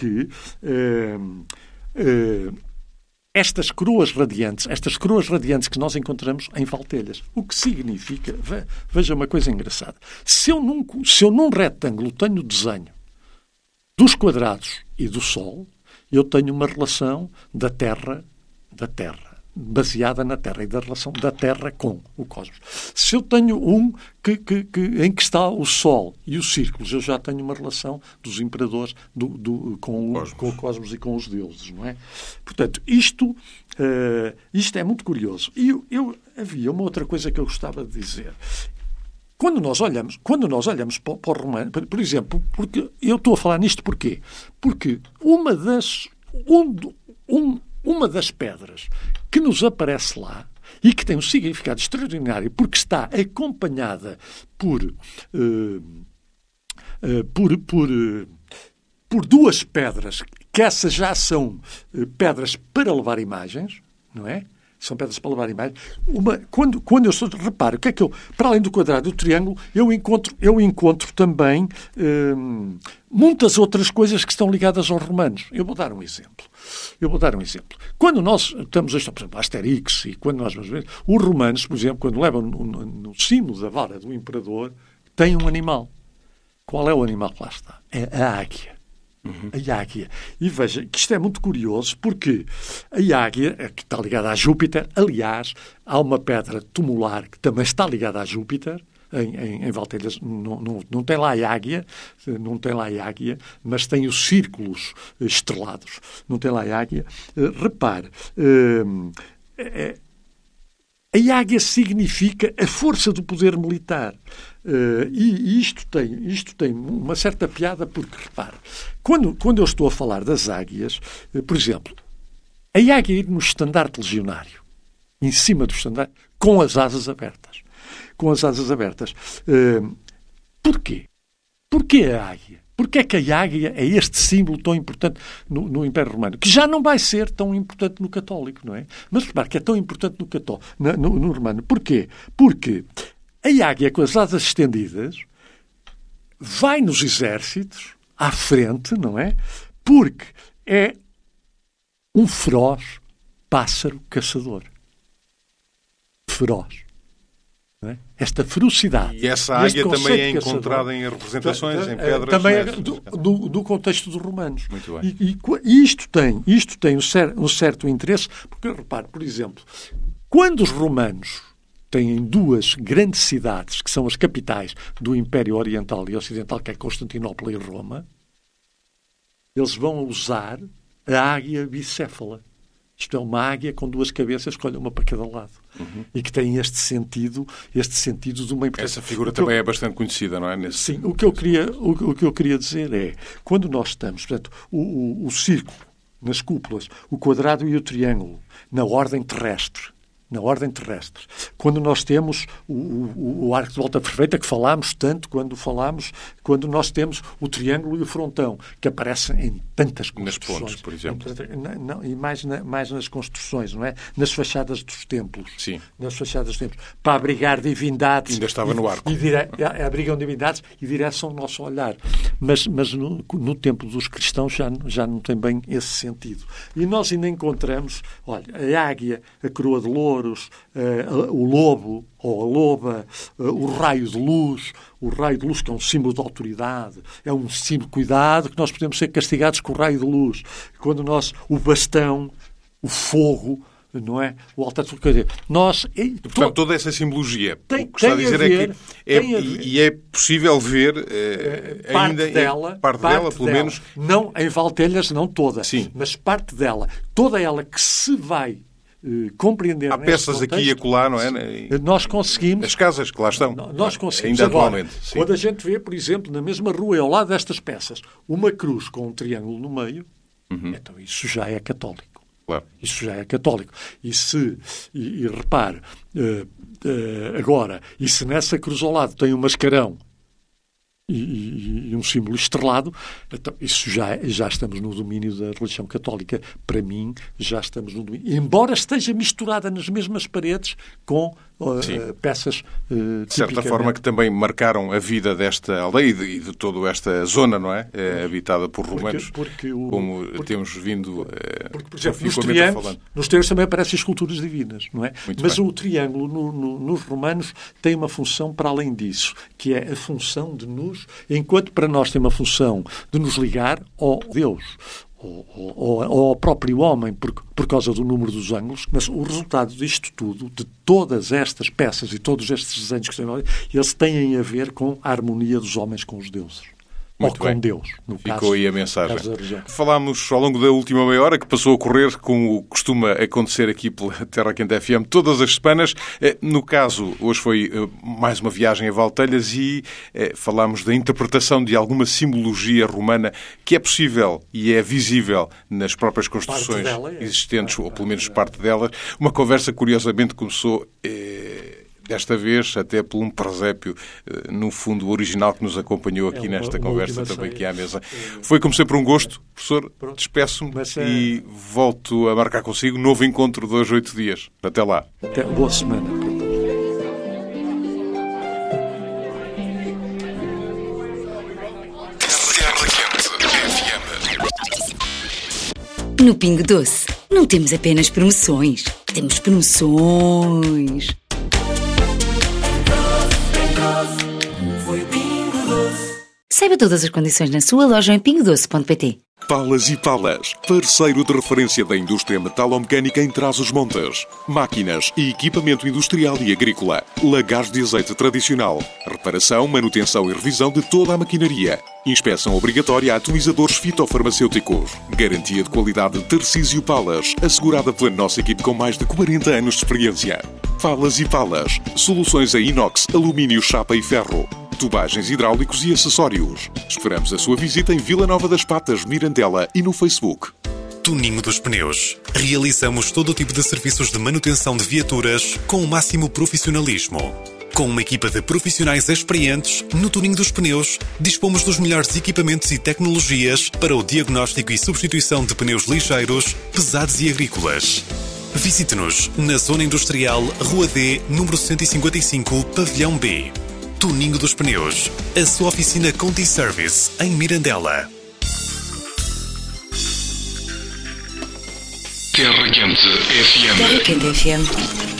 que estas coroas radiantes que nós encontramos em Valtelhas. O que significa, veja uma coisa engraçada, se eu num retângulo tenho o desenho dos quadrados e do Sol, eu tenho uma relação da Terra, baseada na Terra e da relação da Terra com o cosmos. Se eu tenho em que está o Sol e os círculos, eu já tenho uma relação dos imperadores com o cosmos e com os deuses, não é? Portanto, isto é muito curioso. E havia uma outra coisa que eu gostava de dizer. Quando nós olhamos para o romano, por exemplo, porque eu estou a falar nisto porquê? Porque uma das pedras que nos aparece lá e que tem um significado extraordinário porque está acompanhada por duas pedras, que essas já são pedras para levar imagens, não é? São pedras para levar imagens. Quando eu reparo, o que é que para além do quadrado e do triângulo, eu encontro também muitas outras coisas que estão ligadas aos romanos. Eu vou dar um exemplo. Quando nós estamos, por exemplo, a Asterix, e quando nós vamos ver, os romanos, por exemplo, quando levam no cimo da vara do imperador, têm um animal. Qual é o animal que lá está? É a águia. A águia. E veja que isto é muito curioso porque a águia, que está ligada a Júpiter, aliás, há uma pedra tumular que também está ligada a Júpiter, em Valtelhas, não tem lá a águia, mas tem os círculos estrelados. Não tem lá a águia. Repare, a águia significa a força do poder militar. E isto tem uma certa piada porque, repare, quando eu estou a falar das águias, por exemplo, a águia ir no estandarte legionário, em cima do estandarte, com as asas abertas. Porquê? Porquê a águia? Porquê é que a águia é este símbolo tão importante no Império Romano? Que já não vai ser tão importante no católico, não é? Mas repare que é tão importante no romano. Porquê? Porque a águia, com as asas estendidas, vai nos exércitos, à frente, não é? Porque é um feroz pássaro caçador. Feroz. Não é? Esta ferocidade. E essa águia também é encontrada em representações, em pedras. Também do contexto dos romanos. Muito bem. E isto tem um certo interesse, porque, repare, por exemplo, quando os romanos têm duas grandes cidades, que são as capitais do Império Oriental e Ocidental, que é Constantinopla e Roma, eles vão usar a águia bicéfala. Isto é uma águia com duas cabeças, que olha uma para cada lado. E que tem este sentido de uma importância. Essa figura também é bastante conhecida, não é? Sim, o que eu queria dizer é, quando nós estamos, portanto, o círculo nas cúpulas, o quadrado e o triângulo, na ordem terrestre, quando nós temos o arco de volta perfeita, que falámos tanto quando nós temos o triângulo e o frontão, que aparecem em tantas construções. Nas pontes, por exemplo. E mais nas construções, não é? Nas fachadas dos templos. Sim. Nas fachadas dos templos. Para abrigar divindades. Ainda estava no arco. Abrigam divindades e direcionam o nosso olhar. Mas no tempo dos cristãos já não tem bem esse sentido. E nós ainda encontramos, olha, a águia, a coroa de louros, o lobo ou a loba, o raio de luz, que é um símbolo de autoridade, é um símbolo de cuidado, que nós podemos ser castigados com o raio de luz. Quando o bastão, o fogo, não é? O altar de quer dizer, portanto, toda essa simbologia, o que está a dizer é que é possível ver parte dela, pelo menos. Não em Valtelhas, não toda, sim, mas parte dela. Toda ela que se vai compreender. Há peças contexto, aqui e acolá, não é? Nós conseguimos. As casas que lá estão. Nós conseguimos. Ainda agora, atualmente. Sim. Quando a gente vê, por exemplo, na mesma rua, ao lado destas peças, uma cruz com um triângulo no meio, então isso já é católico. Claro. Isso já é católico. E repare, agora, e se nessa cruz ao lado tem um mascarão e um símbolo estrelado, então, isso já estamos no domínio da religião católica. Para mim, já estamos no domínio. Embora esteja misturada nas mesmas paredes com peças de certa forma que também marcaram a vida desta aldeia e de toda esta zona, não é? Habitada por romanos, como temos vindo porque, por exemplo, nos triângulos também aparecem esculturas divinas, não é? Mas o triângulo nos romanos tem uma função para além disso, que é a função de nos, enquanto para nós tem uma função de nos ligar ao Deus, ou ao próprio homem, por causa do número dos ângulos, mas o resultado disto tudo, de todas estas peças e todos estes desenhos que estão ali, eles têm a ver com a harmonia dos homens com os deuses. Muito ou bem. Com Deus. Ficou aí a mensagem. Falámos ao longo da última meia hora, que passou a correr, como costuma acontecer aqui pela Terra Quente FM, todas as semanas. No caso, hoje foi mais uma viagem a Valtelhas e falámos da interpretação de alguma simbologia romana que é possível e é visível nas próprias construções existentes, ou pelo menos parte delas. Uma conversa, curiosamente, começou... desta vez até por um presépio, no fundo original, que nos acompanhou aqui nesta conversa também aqui à mesa. Foi, como sempre, um gosto. Professor, despeço-me e volto a marcar consigo novo encontro de 2 a 8 dias. Até lá. Até boa semana. No Pingo Doce, não temos apenas promoções, temos promoções. Saiba todas as condições na sua loja em pingodoce.pt. Palas e Palas, parceiro de referência da indústria metalomecânica em Trás-os-Montes. Máquinas e equipamento industrial e agrícola. Lagares de azeite tradicional. Reparação, manutenção e revisão de toda a maquinaria. Inspeção obrigatória a atomizadores fitofarmacêuticos. Garantia de qualidade de Tarcísio Palas, assegurada pela nossa equipe com mais de 40 anos de experiência. Palas e Palas, soluções em inox, alumínio, chapa e ferro. Tubagens hidráulicos e acessórios. Esperamos a sua visita em Vila Nova das Patas, Mirandela e no Facebook. Tuninho dos Pneus. Realizamos todo o tipo de serviços de manutenção de viaturas com o máximo profissionalismo. Com uma equipa de profissionais experientes, no Tuninho dos Pneus, dispomos dos melhores equipamentos e tecnologias para o diagnóstico e substituição de pneus ligeiros, pesados e agrícolas. Visite-nos na Zona Industrial, Rua D, número 155, Pavilhão B. Tuninho dos Pneus, a sua oficina Conti Service, em Mirandela. Terra Quente FM. Terra Quente FM.